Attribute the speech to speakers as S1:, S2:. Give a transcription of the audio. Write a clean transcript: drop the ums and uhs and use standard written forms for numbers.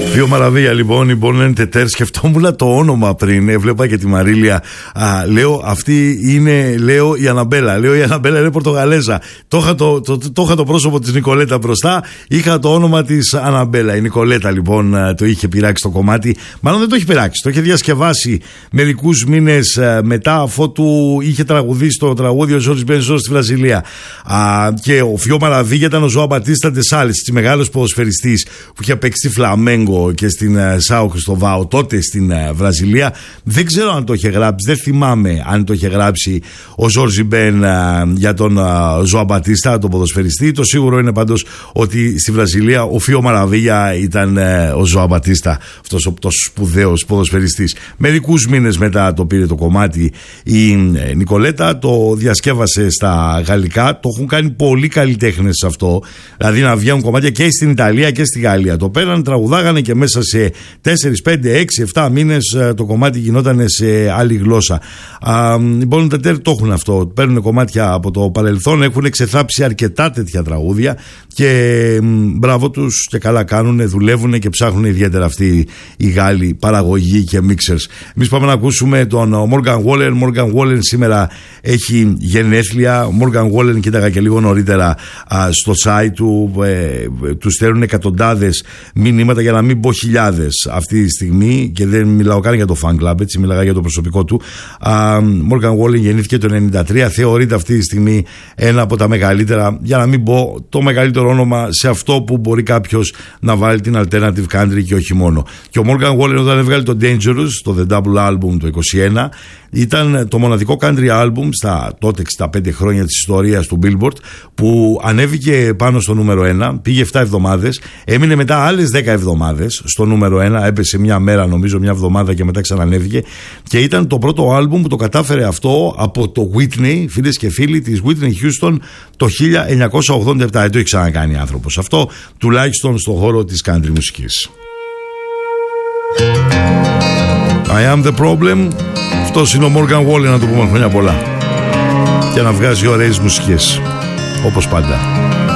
S1: Φιο Μαραβία λοιπόν, η Μπόνεν Τετέρ. Σκεφτόμουν το όνομα πριν, έβλεπα και τη Μαρίλια. Λέω αυτή είναι, λέω η Αναμπέλα. Λέω η Αναμπέλα είναι Πορτογαλέζα. Το είχα το πρόσωπο της Νικολέτα μπροστά, είχα το όνομα της Αναμπέλα. Η Νικολέτα λοιπόν το είχε πειράξει το κομμάτι. Μάλλον δεν το είχε πειράξει, το είχε διασκευάσει μερικούς μήνες μετά, αφότου είχε τραγουδήσει το τραγούδι ο Ζόρις Μπεν στη Βραζιλία. Και ο Φιο Μαραβίγια ήταν ο Ζωά Μπατίστα Ντεσάλες, μεγάλος ποδοσφαιριστής που είχε παίξει στη Φλαμέγκο και στην Σάο Χριστοβάο, τότε στην Βραζιλία. Δεν ξέρω αν το είχε γράψει, δεν θυμάμαι αν το είχε γράψει ο Ζόρζι Μπεν για τον Ζωά Μπατίστα, τον ποδοσφαιριστή. Το σίγουρο είναι πάντως ότι στη Βραζιλία ο Φιο Μαραβίγια ήταν ο Ζωά Μπατίστα, αυτός ο σπουδαίος ποδοσφαιριστής. Μερικούς μήνες μετά το πήρε το κομμάτι η Νικολέτα, το διασκεύασε στα γαλλικά. Το έχουν κάνει πολλοί καλλιτέχνες σε αυτό, δηλαδή να βγαίνουν κομμάτια και στην Ιταλία και στη Γαλλία. Το πέραν, τραγουδάγανε και μέσα σε 4, 5, 6, 7 μήνες το κομμάτι γινόταν σε άλλη γλώσσα. Οι Μπόνεν Τετέρ το έχουν αυτό. Παίρνουν κομμάτια από το παρελθόν, έχουν εξεθάψει αρκετά τέτοια τραγούδια και μπράβο τους και καλά κάνουν, δουλεύουν και ψάχνουν ιδιαίτερα αυτοί οι Γάλλοι παραγωγοί και mixers. Εμείς πάμε να ακούσουμε τον Morgan Wallen. Morgan Wallen σήμερα έχει γενέθλια. Morgan Wallen, κοίταγα και λίγο νωρίτερα στο site του, του στέλνουν εκατοντάδες μηνύματα, για να μην πω χιλιάδες αυτή τη στιγμή, και δεν μιλάω καν για το fan club, έτσι μιλάγα για το προσωπικό του. Morgan Wallen γεννήθηκε το 1993, θεωρείται αυτή τη στιγμή ένα από τα μεγαλύτερα, για να μην πω το μεγαλύτερο όνομα σε αυτό που μπορεί κάποιος να βάλει την alternative country και όχι μόνο. Και ο Morgan Wallen, όταν έβγαλε το Dangerous, το The Double Album το 21, ήταν το μοναδικό country album στα τότε 65 χρόνια της ιστορίας του Billboard που ανέβηκε πάνω στο νούμερο 1, πήγε 7 εβδομάδες, έμεινε μετά άλλες 10 εβδομάδες στο νούμερο 1, έπεσε μια μέρα, νομίζω μια εβδομάδα, και μετά ξανανέβηκε, και ήταν το πρώτο album που το κατάφερε αυτό από το Whitney, φίλες και φίλοι, της Whitney Houston, το 1987. Δεν το έχει ξανακάνει άνθρωπος αυτό, τουλάχιστον στον χώρο της country μουσικής. I am the problem. Αυτός είναι ο Morgan Wallen, να το πούμε χρόνια πολλά, και να βγάζει ωραίες μουσικές όπως πάντα.